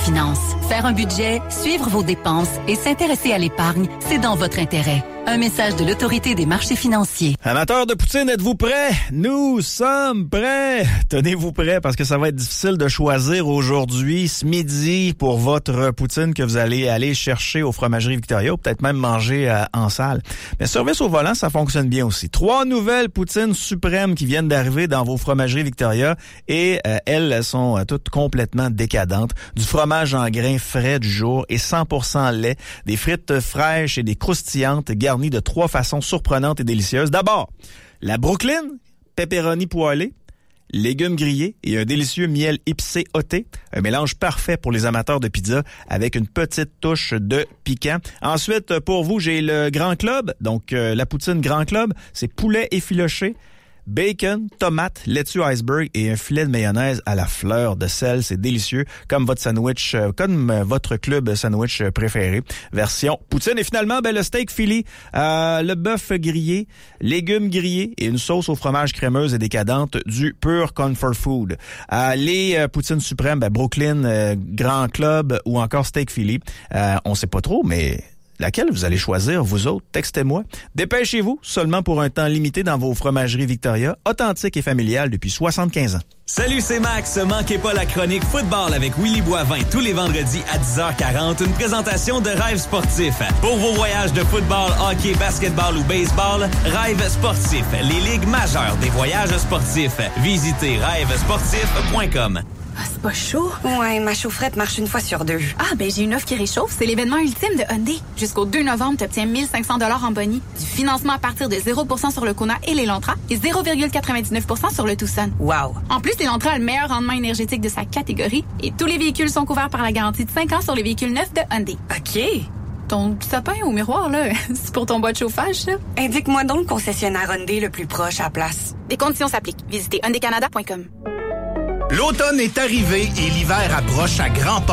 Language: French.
finances. Faire un budget, suivre vos dépenses et s'intéresser à l'épargne, c'est dans votre intérêt. Un message de l'Autorité des marchés financiers. Amateurs de poutine, êtes-vous prêts? Nous sommes prêts! Tenez-vous prêts parce que ça va être difficile de choisir aujourd'hui, ce midi, pour votre poutine que vous allez aller chercher au Fromagerie Victoria ou peut-être même manger en salle. Mais service au volant, ça fonctionne bien aussi. 3 nouvelles poutines suprêmes qui viennent d'arriver dans vos Fromageries Victoria et elles sont toutes complètement décadentes. Du fromage en grains frais du jour et 100% lait, des frites fraîches et des croustillantes garnies de 3 façons surprenantes et délicieuses. D'abord, la Brooklyn, pepperoni poêlé, légumes grillés et un délicieux miel épicé ôté. Un mélange parfait pour les amateurs de pizza avec une petite touche de piquant. Ensuite, pour vous, j'ai le Grand Club. Donc, la poutine Grand Club, c'est poulet effiloché, bacon, tomate, laitue iceberg et un filet de mayonnaise à la fleur de sel. C'est délicieux, comme votre sandwich, comme votre club sandwich préféré. Version poutine. Et finalement, le steak Philly, le bœuf grillé, légumes grillés et une sauce au fromage crémeuse et décadente du Pure Comfort Food. Les poutines suprêmes, Brooklyn, Grand Club ou encore steak Philly. On sait pas trop, mais laquelle vous allez choisir, vous autres? Textez-moi. Dépêchez-vous, seulement pour un temps limité dans vos fromageries Victoria, authentiques et familiales depuis 75 ans. Salut, c'est Max. Manquez pas la chronique football avec Willy Boivin tous les vendredis à 10h40. Une présentation de Rêve sportif. Pour vos voyages de football, hockey, basketball ou baseball, Rêve sportif. Les ligues majeures des voyages sportifs. Visitez rêvesportif.com. Ah, c'est pas chaud? Ouais, ma chaufferette marche une fois sur 2. Ah, j'ai une offre qui réchauffe. C'est l'événement ultime de Hyundai. Jusqu'au 2 novembre, tu obtiens 1 500 $ en boni, du financement à partir de 0% sur le Kona et l'Elantra et 0,99% sur le Tucson. Wow! En plus, l'Elantra a le meilleur rendement énergétique de sa catégorie et tous les véhicules sont couverts par la garantie de 5 ans sur les véhicules neufs de Hyundai. OK. Ton sapin au miroir, là, c'est pour ton bois de chauffage, ça? Indique-moi donc le concessionnaire Hyundai le plus proche à la place. Des conditions s'appliquent. Visitez hyundaicanada.com. L'automne est arrivé et l'hiver approche à grands pas.